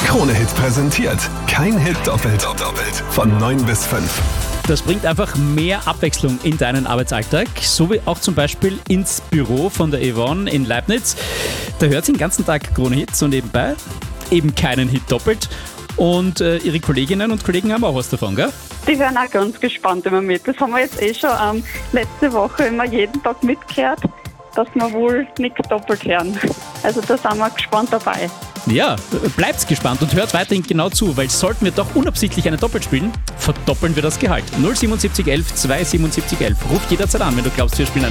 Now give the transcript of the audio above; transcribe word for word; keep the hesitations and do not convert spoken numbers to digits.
Krone-Hit präsentiert. Kein Hit doppelt. Doppelt. Von neun bis fünf. Das bringt einfach mehr Abwechslung in deinen Arbeitsalltag, so wie auch zum Beispiel ins Büro von der Yvonne in Leibniz. Da hört sie den ganzen Tag Krone-Hits und nebenbei eben keinen Hit doppelt. Und äh, ihre Kolleginnen und Kollegen haben auch was davon, gell? Die werden auch ganz gespannt immer mit. Das haben wir jetzt eh schon ähm, letzte Woche immer jeden Tag mitgehört, dass wir wohl nichts doppelt hören. Also da sind wir gespannt dabei. Ja, bleibt gespannt und hört weiterhin genau zu, weil sollten wir doch unabsichtlich eine Doppelt spielen, verdoppeln wir das Gehalt. null siebenundsiebzig elf zwei siebenundsiebzig elf. Ruf jederzeit an, wenn du glaubst, wir spielen eine